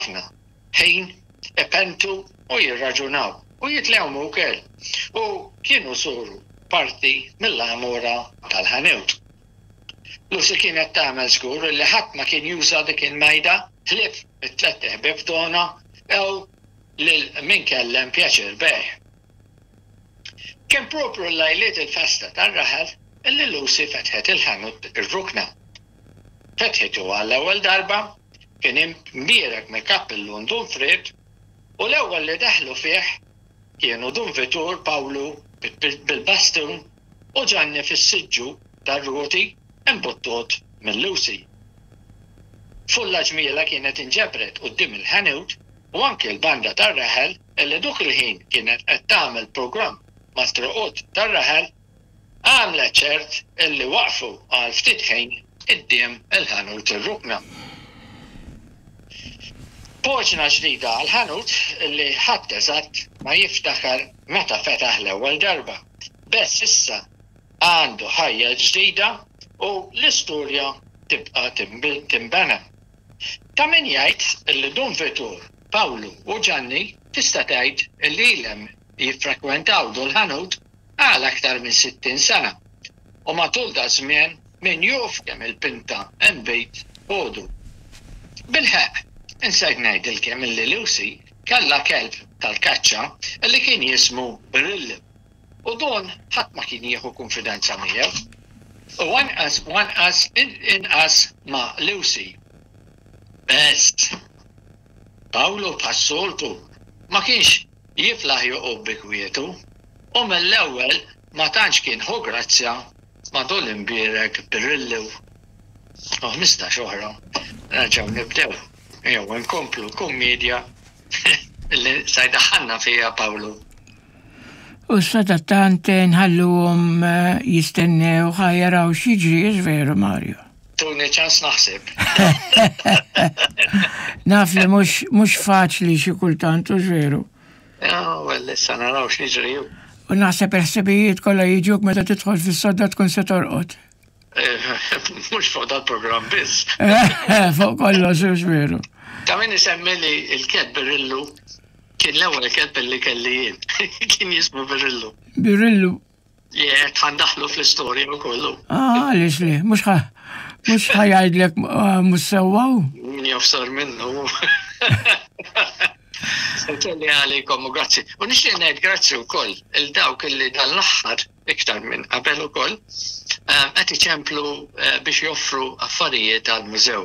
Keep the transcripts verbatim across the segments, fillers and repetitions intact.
ħafna ħin ipentu u jirraġunaw u jitlewmu wkoll. U kienu soru parti mill-għamura tal-ħanewt. Lucy kienet tagħmel żgur li ħadd ma kien juża dik il-mejda ħlief it-tlet ħbieb tagħna jew lil min kellem pjaċir bejh. Kien propru l-lejliet il-festa tar-raħel illi Lucy fetħet il-ħanut ir-rukna. Fetħitu għall-ewwel darba kien imbierek mill-kappellu ndun frid u l-ewwel li daħlu fih kienu Dun Vitur Pawlu bil-bastun u Gianni fis-siġġu tar-roti imbuttot minn Lucy. Fulla ġmiela kienet inġebret quddiem il-ħanut u anke l-banda tar-raħel illi dik il-ħin kienet qed tagħmel programm ma' struqut tar-raħel għamlet ċert illi waqfu għal ftit ħin quddiem il-ħanut ir-rukna. Poġna ġdida għal-ħanut illi ħadd eżatt ma jiftakar meta fetaħ l-ewwel darba. Bess issa għandu ħajja ġdida u l-istorja tibqa' timbena. Ta' min jgħid illi Dun Vitur, Pawlu u Gianni tista' tgħid illi ilhem jiffrekwentaw du l-ħanut għal aktar minn sittin sena. U matul da żmien min juf kemm il-pinta hemm bejt għodu. Bil-ħeq, insejt ngħidilkemm illi Lucy kellha kelb tal-kaċċa illi kien jismu Birilli. U don ħadd ma kien jieħu konfidenza miegħu. U wanqas wanqas inqas ma' Lucy. Best. Pawlu bħas-soltu ma kienx jiflaħ joqgħod bi kwietu u mill-ewwel ma tantx kien ħu grazzja ma' dol imbierek Birilli u ħmistax oħra. Nerġgħu nibdew. Jew nkomplu kummedja li sajdaħanna fiha Pawlu. U s-sadattant nħalluhom jistennew ħajjaraw x'jiġri veru Mario. Tuni ċans naħseb. Naf li mhux faċli xi kultant u veru. Ja, well, issa naraw x'jiġri. U naħseb il-ħsibijiet kollha jiġuk meta tidħol fis-sodda tkun se torqod. Mhux fuq dal-programm biss. Fuq kollox u veru. Ta' min isemmi li l-kelb Birillu kien l-ewwel kelb li kelli jien. Kien jismu Birillu. Birillu. Jgħid ħandaħlu fl-istorja wkollu. Ah, għaliex li, mhux ħa mhux ħajajdlek mhux sewwaw. Min jofsar minnu. Kelli għalikom u grazzi. U nixtieq ngħid grazzi wkoll il-dawk illi dal-aħħar iktar minn qabel ukoll qed iċemplu biex joffru affarijiet għall-mużew.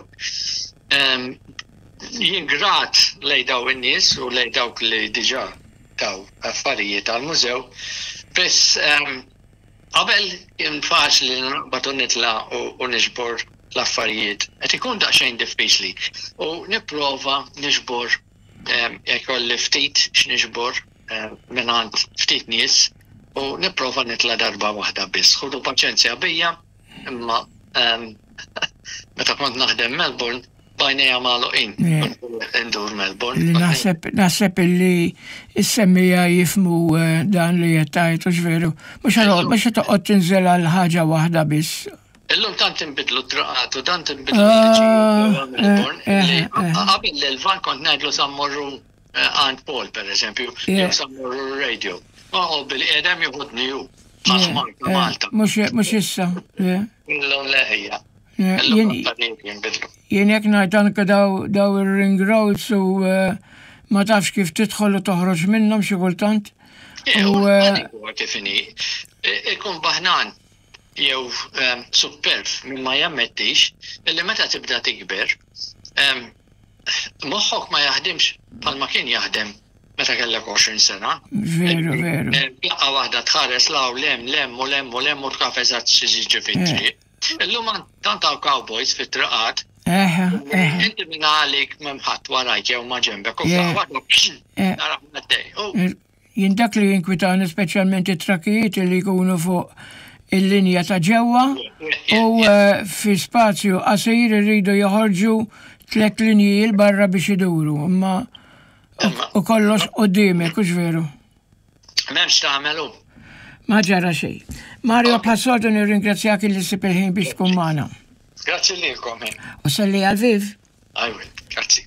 Jien grat lejn daw in-nies u lejn dawk li diġà taw affarijiet għall-mużew, biss qabel kien faċli naqbad u nitla' u niġbor l-affarijiet. Qed ikun daqsxejn diffiċli u nipprova niġbor jekk kolli ftit x'niġbor mingħand ftit nies u nipprova nitla' darba waħda biss. Ħudu paċenzja bija, imma meta kont naħdem Melbourne bajnejja magħluqin indur Melbourne. Naħseb illi s-semmija jifmu dan li qed tgħid u x'veru. Mhux qed toqgħod tinżel għal ħaġa waħda biss. Illum tant inbidlu d-draqat u tant inbidlu l-ġi qabel l-van kont ngħidlu sammorru Aunt Paul, per eżempju, jew sammorru radio. Ma bil qiegħdem jieħudni hu. Malta. Mhux issa. Illum leħija. Jien jekk ngħid anke daw ir-ring roads u ma tafx kif tidħol u toħroġ minnhom xi kultant. U kif inhi ikun baħnan jew superb minn ma jammettix illi meta tibda tikber moħħok ma jaħdimx bħalma kien jaħdem meta kellek għoxrin sena. Veru, veru. Jaqqa waħda tħares law lem, lem u lem u lem u tkaf eżatt xi jiġri fit-triq. Illum tant hawn cowboys fit-triqat. Inti minn għalik m'hemm warajk jew ma' ġembek u nara m'għaddej. Jien dak li jinkwitani speċjalment it-trakkijiet li jkunu fuq il-linja ta' ġewwa u fi spazju qasir irridu joħorġu tliet linji l barra biex iduru, imma u kollox qudiemek, hux veru? M'hemmx tagħmelu. Ma ġara xejn. Mario Passolto nirringrazzjak li sib il-ħin biex tkun magħna. Grazzi lilkom. U salli għal-viv. I will, grazzi.